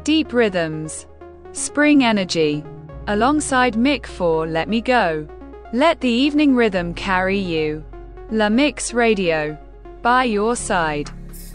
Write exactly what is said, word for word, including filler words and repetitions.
Deep rhythms. Spring energy. Alongside Mick for Let Me Go. Let the evening rhythm carry you. La Mix Radio. By your side.